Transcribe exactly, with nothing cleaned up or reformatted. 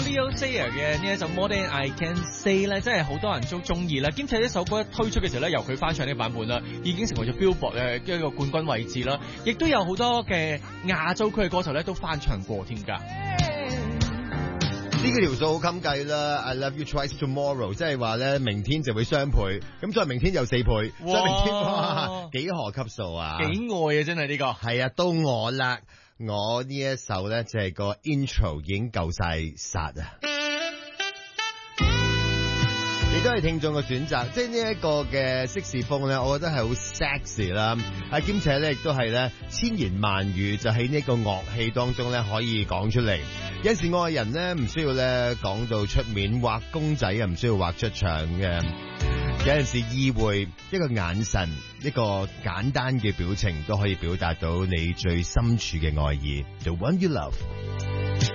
Leo Sayer 嘅呢一首 More Than I Can Say 咧，真係好多人都中意啦。兼且呢首歌一推出嘅時候咧，由佢翻唱呢個版本啦，已經成為咗 Billboard 嘅一個冠軍位置啦。亦都有好多嘅亞洲區嘅歌手咧都翻唱過添㗎。 呢個條數好襟計啦 ，I love you twice tomorrow， 即係話咧明天就會雙倍，咁再明天又四倍，所以明天哇幾何級數啊！ 幾愛啊，真係呢個。 係啊，到我啦，我呢一首咧就係個 intro 已經夠晒殺啊！亦都係聽眾嘅選擇，即係呢一個嘅色士風咧，我覺得係好 sexy 啦，啊兼且咧亦都係咧千言萬語就喺呢個樂器當中咧可以講出嚟。有時愛人咧唔需要咧講到出面畫公仔啊，唔需要畫出場嘅。有陣時意會一個眼神，一個簡單嘅表情都可以表達到你最深處嘅愛意。The one you love。